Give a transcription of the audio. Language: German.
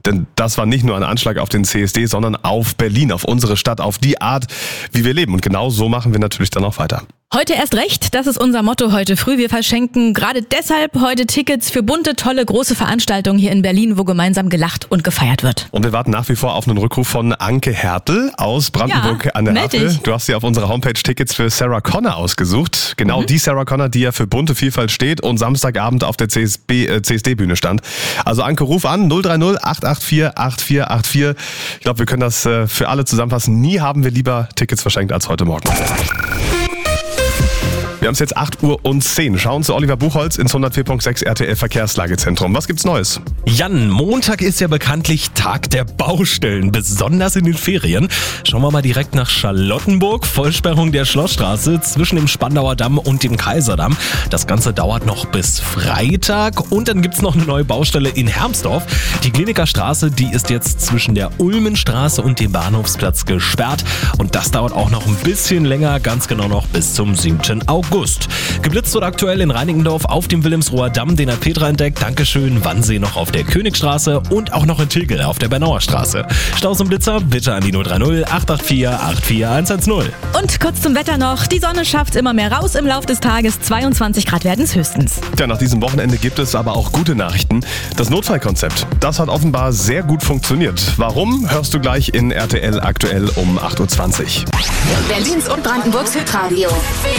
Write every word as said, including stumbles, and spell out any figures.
Denn das war nicht nur ein Anschlag auf den C S D, sondern auf Berlin, auf unsere Stadt, auf die Art, wie wir leben. Und genau so machen wir natürlich dann auch weiter. Heute erst recht, das ist unser Motto heute früh. Wir verschenken gerade deshalb heute Tickets für bunte, tolle, große Veranstaltungen hier in Berlin, wo gemeinsam gelacht und gefeiert wird. Und wir warten nach wie vor auf einen Rückruf von Anke Hertel aus Brandenburg Ja, an der meld Havel. dich. Du hast dir auf unserer Homepage Tickets für Sarah Connor ausgesucht. Genau Mhm. die Sarah Connor, die ja für bunte Vielfalt steht und Samstagabend auf der C S B, äh, C S D-Bühne stand. Also Anke, ruf an, null drei null acht acht vier acht vier acht vier. Ich glaube, wir können das äh, für alle zusammenfassen. Nie haben wir lieber Tickets verschenkt als heute Morgen. Wir haben es jetzt acht Uhr und zehn. Schauen zu Oliver Buchholz ins hundertvier Komma sechs R T L Verkehrslagezentrum. Was gibt's Neues? Jan, Montag ist ja bekanntlich Tag der Baustellen, besonders in den Ferien. Schauen wir mal direkt nach Charlottenburg. Vollsperrung der Schlossstraße zwischen dem Spandauer Damm und dem Kaiserdamm. Das Ganze dauert noch bis Freitag. Und dann gibt's noch eine neue Baustelle in Hermsdorf. Die Kliniker Straße, die ist jetzt zwischen der Ulmenstraße und dem Bahnhofsplatz gesperrt. Und das dauert auch noch ein bisschen länger, ganz genau noch bis zum siebten August. Geblitzt wird aktuell in Reinickendorf auf dem Wilhelmsroher Damm, den hat Petra entdeckt. Dankeschön. Wannsee noch auf der Königstraße und auch noch in Tegel auf der Bernauer Straße. Staus und Blitzer bitte an die null drei null acht acht vier acht vier eins eins null. Und kurz zum Wetter noch. Die Sonne schafft immer mehr raus im Laufe des Tages. zweiundzwanzig Grad werden es höchstens. Tja, nach diesem Wochenende gibt es aber auch gute Nachrichten. Das Notfallkonzept, das hat offenbar sehr gut funktioniert. Warum, hörst du gleich in R T L aktuell um acht Uhr zwanzig. Berlins und Brandenburgs Hitradio.